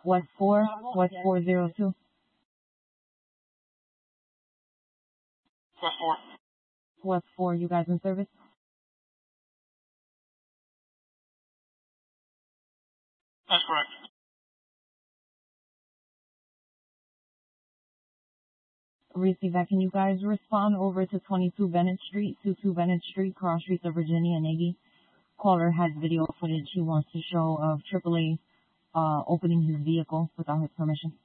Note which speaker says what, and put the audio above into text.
Speaker 1: What 402? What 4, you guys in service?
Speaker 2: That's correct.
Speaker 1: Receive that. Can you guys respond over to 22 Bennett Street, Bennett Street, cross streets of Virginia and Iggy? Caller has video footage he wants to show of AAA opening his vehicle without his permission.